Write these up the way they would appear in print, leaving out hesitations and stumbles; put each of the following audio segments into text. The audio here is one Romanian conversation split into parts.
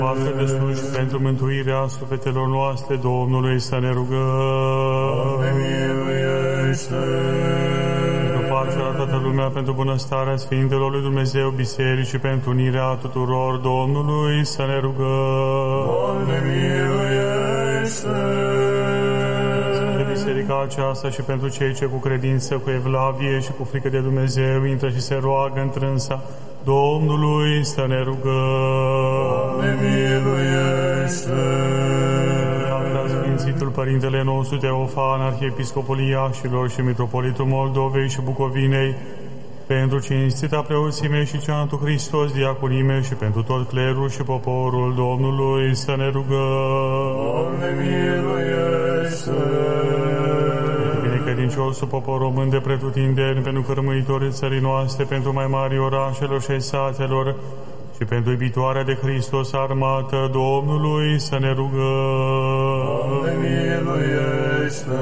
Noastră de sus și pentru mântuirea sufletelor noastre, Domnului să ne rugăm. Doamne, miluiește! Pentru pacea la toată lumea, pentru bunăstarea Sfintelor lui Dumnezeu, Bisericii, pentru unirea tuturor, Domnului să ne rugăm. Doamne, miluiește! Pentru biserica aceasta și pentru cei ce cu credință, cu evlavie și cu frică de Dumnezeu intră și se roagă întrânsa, Domnului să ne rugăm. Doamne, miluiește! Sfințitul Părintele nostru Teofan, Arhiepiscopul Iașilor și Mitropolitul Moldovei și Bucovinei, pentru cinstita preoțime și cea Antu Hristos diaconime și pentru tot clerul și poporul Domnului să ne rugăm. Doamne, miluiește! Pentru binecredinciosul popor român de pretutindeni, pentru cărmuitorii țării noastre, pentru mai mari orașelor și satelor, și pentru iubitoarea de Hristos armată Domnului să ne rugăm. Doamne, miluiește!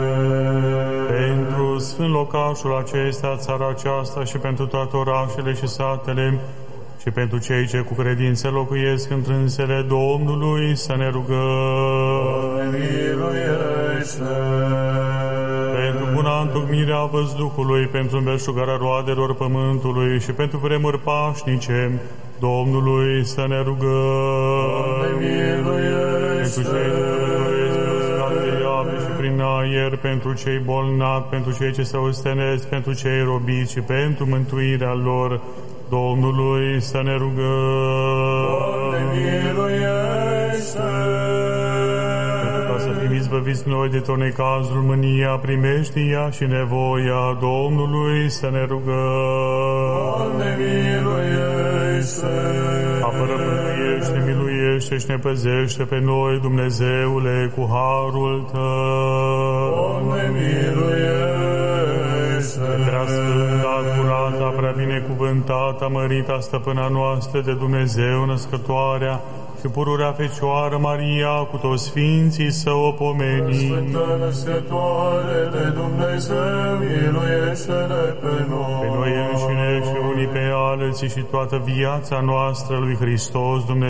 Pentru sfânt locașul acesta, țara aceasta și pentru toate orașele și satele și pentru cei ce cu credință locuiesc întrânsele Domnului să ne rugăm. Doamne, miluiește! Pentru buna întocmirea văzduhului, pentru îmbelșugarea roadelor pământului și pentru vremuri pașnice, Domnului să ne rugăm. Doamne, miluiește! Pentru cei ce și prin aer, pentru cei bolnavi, pentru cei ce se ostenesc, pentru cei robiți și pentru mântuirea lor, Domnului să ne rugăm. Doamne, miluiește! Pentru ca să fim izbăviți noi de tot necazul, mânia, primeștia și nevoia, Domnului să ne rugăm. Doamne, miluiește! Apără, mântuiește, miluiește și ne păzește pe noi, Dumnezeule, cu harul Tău. Doamne, miluiește! Prea sfânta, curată, prea binecuvântată, mărita stăpâna noastră de Dumnezeu, născătoarea și pururea Fecioară Maria, cu toți sfinții să o pomenim. Sfântă născătoare de Dumnezeu, miluiește-ne pe noi. Pe noi înșine și unii pe alții și toată viața noastră lui Hristos Dumnezeu.